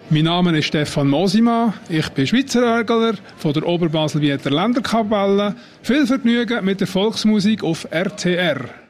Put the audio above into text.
Mein Name ist Stefan Mosima, ich bin Schweizer Örgler von der Oberbaselbieter Länderkapelle. Viel Vergnügen mit der Volksmusik auf RTR.